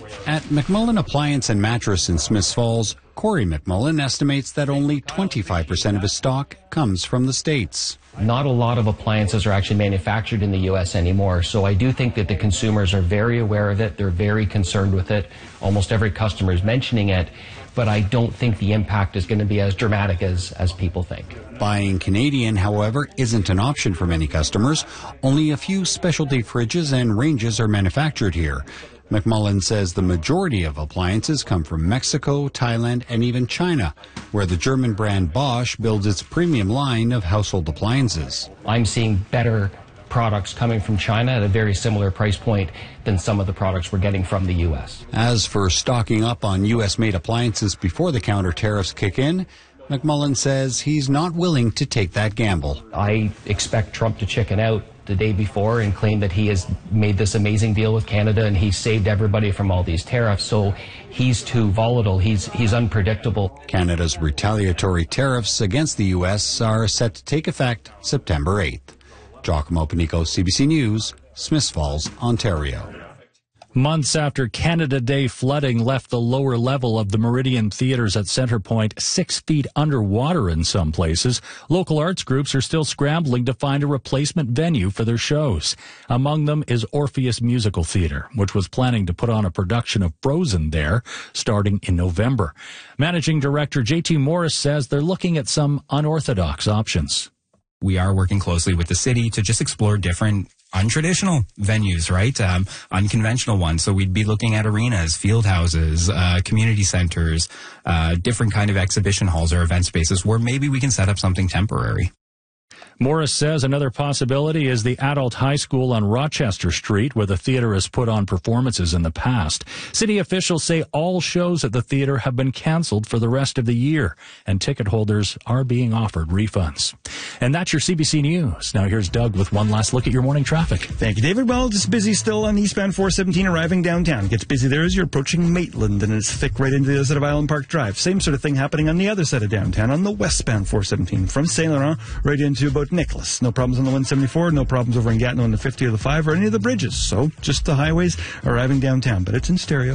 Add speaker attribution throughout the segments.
Speaker 1: At McMullen Appliance and Mattress in Smiths Falls, Corey McMullen estimates that only 25% of his stock comes from the States.
Speaker 2: Not a lot of appliances are actually manufactured in the U.S. anymore, so I do think that the consumers are very aware of it. They're very concerned with it. Almost every customer is mentioning it, but I don't think the impact is going to be as dramatic as people think.
Speaker 1: Buying Canadian, however, isn't an option for many customers. Only a few specialty fridges and ranges are manufactured here. McMullen says the majority of appliances come from Mexico, Thailand, and even China, where the German brand Bosch builds its premium line of household appliances.
Speaker 2: I'm seeing better products coming from China at a very similar price point than some of the products we're getting from the U.S.
Speaker 1: As for stocking up on U.S.-made appliances before the counter tariffs kick in, McMullen says he's not willing to take that gamble.
Speaker 2: I expect Trump to chicken out the day before and claim that he has made this amazing deal with Canada and he's saved everybody from all these tariffs. So he's too volatile. He's unpredictable.
Speaker 1: Canada's retaliatory tariffs against the U.S. are set to take effect September 8th. Giacomo Panico, CBC News, Smiths Falls, Ontario.
Speaker 3: Months after Canada Day flooding left the lower level of the Meridian Theatres at Centre Point 6 feet underwater in some places, local arts groups are still scrambling to find a replacement venue for their shows. Among them is Orpheus Musical Theatre, which was planning to put on a production of Frozen there starting in November. Managing Director J.T. Morris says they're looking at some unorthodox options.
Speaker 4: We are working closely with the city to just explore different untraditional venues, right? Unconventional ones. So we'd be looking at arenas, field houses, community centers, different kind of exhibition halls or event spaces where maybe we can set up something temporary.
Speaker 3: Morris says another possibility is the adult high school on Rochester Street, where the theater has put on performances in the past. City officials say all shows at the theater have been canceled for the rest of the year, and ticket holders are being offered refunds. And that's your CBC News. Now here's Doug with one last look at your morning traffic.
Speaker 5: Thank you, David. Well, just busy still on eastbound 417 arriving downtown. Gets busy there as you're approaching Maitland, and it's thick right into the other side of Island Park Drive. Same sort of thing happening on the other side of downtown on the westbound 417 from Saint Laurent right into about Nicholas. No problems on the 174, no problems over in Gatineau on the 50 or the 5 or any of the bridges. So just the highways arriving downtown, but it's in stereo.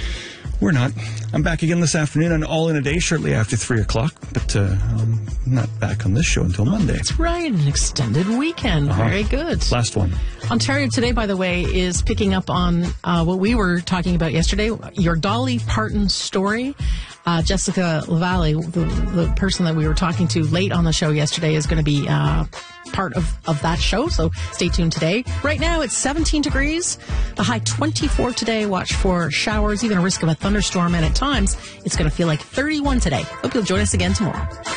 Speaker 5: We're not. I'm back again this afternoon on All in a Day shortly after 3 o'clock, but I'm not back on this show until Monday.
Speaker 6: That's right, an extended weekend. Very good.
Speaker 5: Last one.
Speaker 6: Ontario Today, by the way, is picking up on what we were talking about yesterday, your Dolly Parton story. Jessica LaValle, the person that we were talking to late on the show yesterday, is going to be part of that show, so stay tuned today. Right now, it's 17 degrees, the high 24 today. Watch for showers, even a risk of a thunderstorm, and at times, it's going to feel like 31 today. Hope you'll join us again tomorrow.